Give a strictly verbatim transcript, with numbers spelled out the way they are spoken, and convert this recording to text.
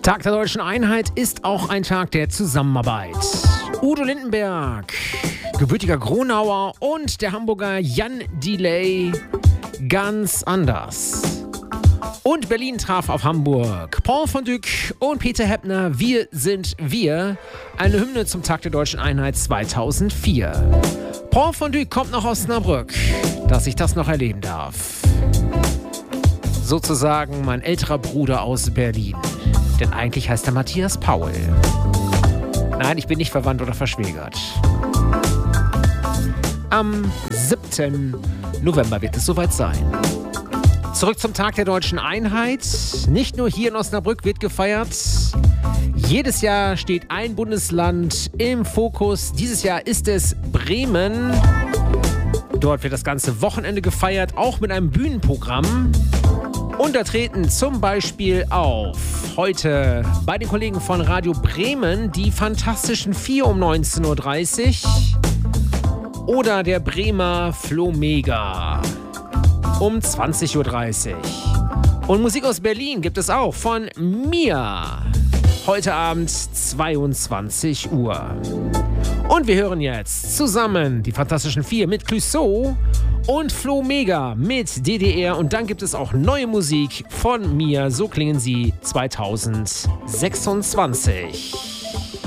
Tag der Deutschen Einheit ist auch ein Tag der Zusammenarbeit. Udo Lindenberg, gebürtiger Gronauer, und der Hamburger Jan Delay ganz anders. Und Berlin traf auf Hamburg. Paul von Dyk und Peter Heppner, Wir sind wir. Eine Hymne zum Tag der Deutschen Einheit zweitausendvier. Paul von Dyk kommt noch aus Osnabrück, dass ich das noch erleben darf. Sozusagen mein älterer Bruder aus Berlin. Denn eigentlich heißt er Matthias Paul. Nein, ich bin nicht verwandt oder verschwägert. Am siebten November wird es soweit sein. Zurück zum Tag der Deutschen Einheit. Nicht nur hier in Osnabrück wird gefeiert. Jedes Jahr steht ein Bundesland im Fokus. Dieses Jahr ist es Bremen. Dort wird das ganze Wochenende gefeiert, auch mit einem Bühnenprogramm. Und da treten zum Beispiel auf heute bei den Kollegen von Radio Bremen die Fantastischen Vier um neunzehn Uhr dreißig oder der Bremer Flomega um zwanzig Uhr dreißig. Und Musik aus Berlin gibt es auch von mir heute Abend zweiundzwanzig Uhr. Und wir hören jetzt zusammen die Fantastischen Vier mit Clouseau und Flomega mit D D R. Und dann gibt es auch neue Musik von mir. So klingen sie zweitausendsechsundzwanzig.